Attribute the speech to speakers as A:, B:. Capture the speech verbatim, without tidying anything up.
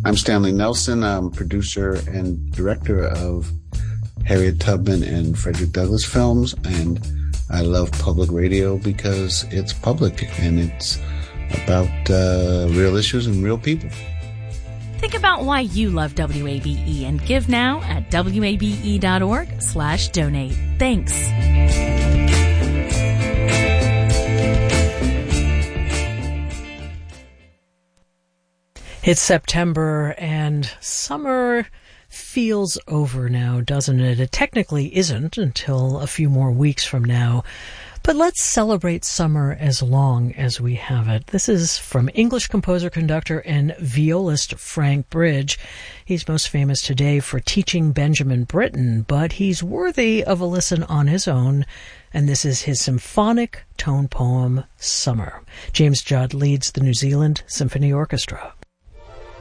A: I'm Stanley Nelson. I'm producer and director of Harriet Tubman and Frederick Douglass films, and I love public radio because it's public and it's about uh, real issues and real people.
B: Think about why you love W A B E and give now at wabe.org slash donate. Thanks.
C: It's September and summer feels over now, doesn't it? It technically isn't until a few more weeks from now. But let's celebrate summer as long as we have it. This is from English composer, conductor, and violist Frank Bridge. He's most famous today for teaching Benjamin Britten, but he's worthy of a listen on his own, and this is his symphonic tone poem, Summer. James Judd leads the New Zealand Symphony Orchestra.